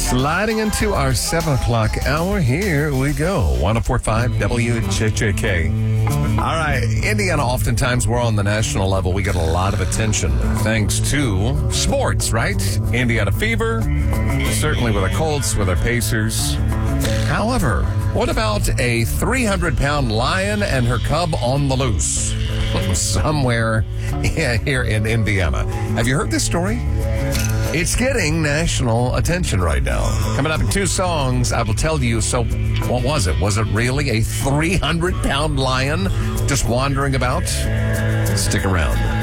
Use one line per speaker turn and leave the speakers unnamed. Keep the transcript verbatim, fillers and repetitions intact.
Sliding into our seven o'clock hour, here we go. one oh four point five W J J K. All right, Indiana, oftentimes we're on the national level. We get a lot of attention thanks to sports, right? Indiana Fever, certainly with the Colts, with our Pacers. However, what about a three hundred pound lion and her cub on the loose somewhere here in Indiana? Have you heard this story? It's getting national attention right now. Coming up in two songs, I will tell you, so what was it? Was it really a three hundred pound lion just wandering about? Stick around.